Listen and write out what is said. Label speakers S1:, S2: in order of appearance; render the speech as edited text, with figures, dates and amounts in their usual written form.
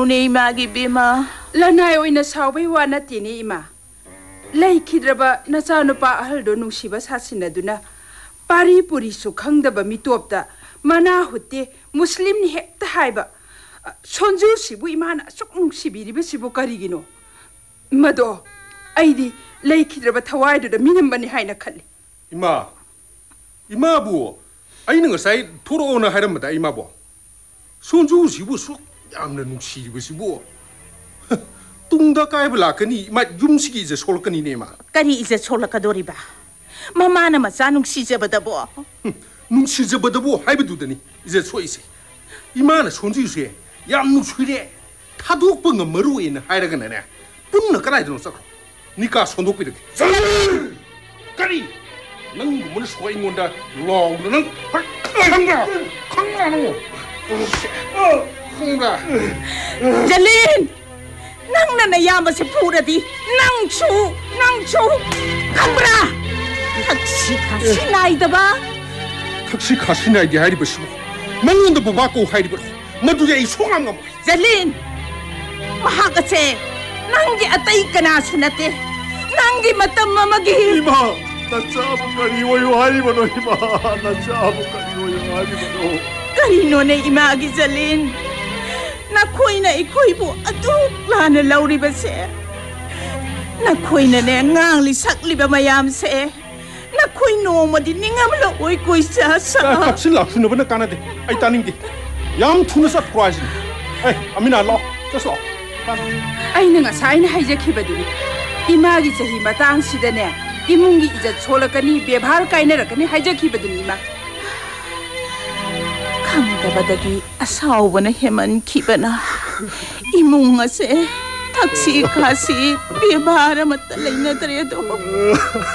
S1: ꯎꯅꯦ ꯏꯃꯥꯒꯤ ꯕꯦꯃꯥ
S2: ꯂꯅꯥꯏ ꯑꯣꯏꯅ ꯁꯥꯎꯕꯩ ꯋꯥ ꯅꯠꯇꯦꯅꯦ ꯏꯃꯥ ꯂꯩꯈꯤꯗ꯭ꯔꯕ ꯅꯆꯥꯅꯨꯄꯥ ꯑꯍꯜꯗꯣ ꯅꯨꯡꯁꯤꯕ ꯁꯥꯁꯤꯟꯅꯗꯨꯅ ꯄꯥꯔꯤ ꯄꯨꯔꯤꯁꯨ ꯈꯪꯗꯕ ꯃꯤꯇꯣꯞꯇ ꯃꯅꯥ ꯍꯨꯠꯇꯦ ꯃꯨꯁꯂꯤꯝꯅꯤ ꯍꯦꯛꯇ ꯍꯥꯏꯕ ꯁꯣꯟꯖꯨꯁꯤꯕꯨ ꯏꯃꯥꯅ ꯑꯁꯨꯛ ꯅꯨꯡꯁꯤꯕꯤꯔꯤꯕꯁꯤꯕꯨ ꯀꯔꯤꯒꯤꯅꯣ ꯃꯗꯣ ꯑꯩꯗꯤ ꯂꯩꯈꯤꯗ꯭ꯔꯕ ꯊꯋꯥꯏꯗꯨꯗ ꯃꯤꯅꯝꯕꯅꯤ ꯍꯥꯏꯅ ꯈꯜꯂꯤ
S3: 이마부 아이는 것사이 돌아오나 하련마다 이마부 손주시부 쑥 양는 농시부시부 뚱다 까이브 라크니 마 юм식이 이제 솔거니네 마
S1: 까니 이제 솔라카도리바 마마나 마자 농시제버다보
S3: 농시제버다보 하이브두더니 이제 소이세 이마나 손주시에 얌누 추이래 타둑뻥 머루에는 하이라가네 뿐나 까라이드노 썩 니까 손독비르게 까리 넌 소잉온다 롱는 강가 강가노 강가
S1: 젤린 낭나나 야마세 푸라디 낭추 강브라 탁시 가시나이다바
S3: 탁시 가시나이디 하이리버시고 멍은도 보바고 하이리버로 너두야 이 송암가 뭐
S1: 젤린 마하가세 낭게 아따이 까나수나테 낭게 마땀마마기
S4: 이마 나 짜부까리워요 하이버노 이마 나 짜부까리워요 하이버노
S1: 까리노네 이마기 젤린 나코이나 이코이부 아뚝 라나 라우리바세 나코이나네 낭리 삭리바 마얌세 나코이 노모디 닝암라 오이코이사사
S3: 탁신 락수너버나 까나데 아이 따닝디 얌 투너사 크라이진 에이 아미나 로 졌어
S2: ꯑꯩꯅ ꯉꯁꯥꯏꯅ ꯍꯥꯏꯖꯈꯤꯕꯗꯨꯅꯤ ꯏꯃꯥꯒꯤ ꯆꯍꯤ ꯃꯇꯥꯡꯁꯤꯗꯅꯦ ꯏꯃꯨꯡꯒꯤ ꯏꯖꯠ ꯁꯣꯜꯂꯛꯀꯅꯤ ꯕꯦꯚꯥꯔ ꯀꯥꯏꯅꯔꯛꯀꯅꯤ ꯍꯥꯏꯖꯈꯤꯕꯗꯨꯅꯤ ꯏꯃꯥ
S1: ꯈꯪꯗꯕꯗꯒꯤ ꯑꯁꯥꯎꯕꯅ ꯍꯦꯃꯟꯈꯤꯕꯅ 이몽 ꯑꯁꯦ 탁시 가시 베바라 맞다 레이나드레도